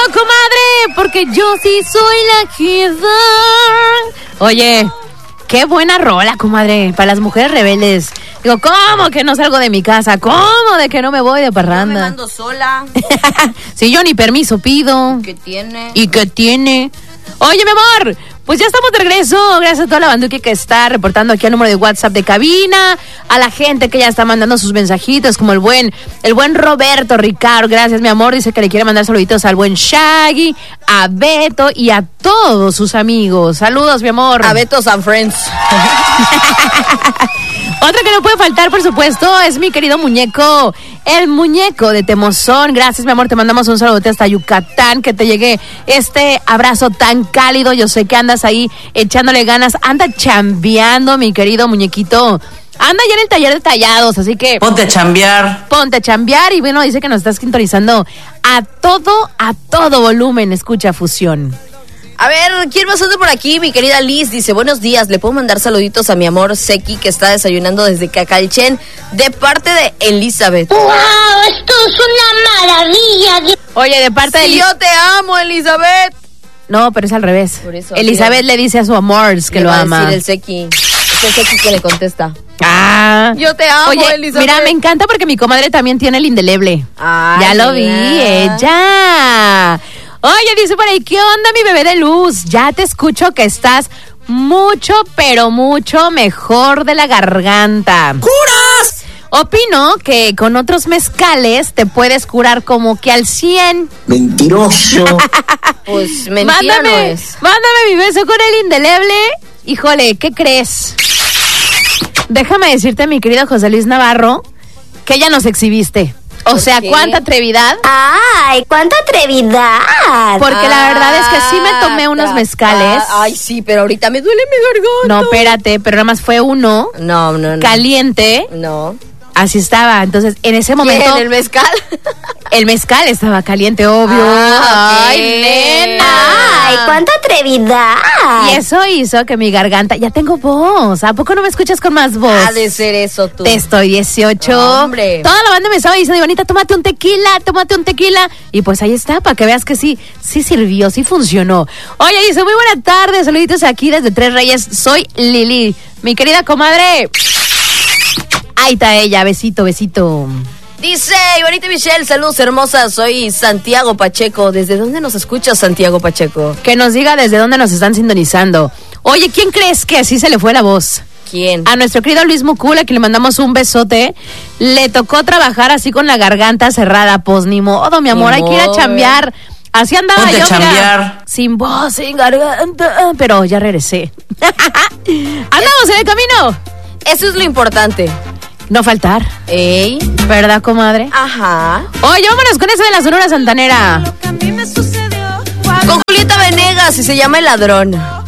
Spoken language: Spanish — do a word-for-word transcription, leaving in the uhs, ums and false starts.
comadre, porque yo sí soy la jefa. Oye, qué buena rola, comadre, para las mujeres rebeldes. Digo, ¿cómo que no salgo de mi casa? ¿Cómo de que no me voy de parranda? No me mando sola. Si yo ni permiso pido. ¿Qué tiene? ¿Y qué tiene? Oye, mi amor, pues ya estamos de regreso. Gracias a toda la banduki que está reportando aquí al número de WhatsApp de cabina, a la gente que ya está mandando sus mensajitos, como el buen el buen Roberto Ricardo. Gracias, mi amor. Dice que le quiere mandar saluditos al buen Shaggy, a Beto y a todos sus amigos. Saludos, mi amor. A Betos and Friends. Otro que no puede faltar, por supuesto, es mi querido muñeco, el muñeco de Temozón. Gracias, mi amor, te mandamos un saludote hasta Yucatán, que te llegue este abrazo tan cálido. Yo sé que andas ahí echándole ganas, anda chambeando, mi querido muñequito. Anda ya en el taller de tallados, así que... Ponte a chambear. Ponte a chambear y bueno, dice que nos estás sintonizando a todo, a todo volumen. Escucha Fusión. A ver, ¿quién más anda por aquí? Mi querida Liz dice, buenos días, ¿le puedo mandar saluditos a mi amor Seki, que está desayunando desde Cacalchen, de parte de Elizabeth? ¡Wow! Esto es una maravilla. Oye, de parte de... Sí, yo te amo, Elizabeth. No, pero es al revés. Por eso, Elizabeth mira, le dice a su amor que le lo va ama. a decir el Seki. Es el Seki que le contesta. Ah. Yo te amo, Oye, Elizabeth. mira, me encanta porque mi comadre también tiene el indeleble. Ay, ya lo mira. vi, ella. Oye, dice por ahí, ¿qué onda, mi bebé de luz? Ya te escucho que estás mucho, pero mucho mejor de la garganta. ¡Curas! Opino que con otros mezcales te puedes curar como que al cien. Mentiroso. Pues mentira mándame, no es. Mándame mi beso con el indeleble. Híjole, ¿qué crees? Déjame decirte, mi querido José Luis Navarro, que ya nos exhibiste. O sea, qué? cuánta atrevidad. ¡Ay, cuánta atrevidad! Porque la verdad es que sí me tomé unos Ah, mezcales. ah, ay, sí, pero ahorita me duele mi garganta. No, espérate, pero nada más fue uno. No, no, no. Caliente. No. Así estaba. Entonces, en ese momento. ¿En el mezcal? El mezcal estaba caliente, obvio. Ah, Ay, ok. nena. ¡Ay, cuánta atrevidad! Y eso hizo que mi garganta. Ya tengo voz. ¿A poco no me escuchas con más voz? Ha de ser eso tú. Te estoy dieciocho. Hombre. Toda la banda me estaba diciendo, Ivonita, tómate un tequila, tómate un tequila. Y pues ahí está, para que veas que sí, sí sirvió, sí funcionó. Oye, dice, muy buena tarde, saluditos aquí desde Tres Reyes. Soy Lili, mi querida comadre. Ahí está ella, besito, besito. Dice Ivonita Michelle, saludos hermosas, soy Santiago Pacheco. ¿Desde dónde nos escuchas, Santiago Pacheco? Que nos diga desde dónde nos están sintonizando. Oye, ¿quién crees que así se le fue la voz? ¿Quién? A nuestro querido Luis Mucula, que le mandamos un besote. Le tocó trabajar así con la garganta cerrada. Pues ni modo, mi amor, Ni hay que ir a modo, chambear. Así andaba Ponte yo, a mira, chambear. sin voz, sin garganta. Pero ya regresé. Andamos en el camino. Eso es lo importante. No faltar, Ey. ¿verdad, comadre? Ajá. Oye, vámonos con eso de la Sonora Santanera. Con Julieta Venegas y se llama El Ladrón.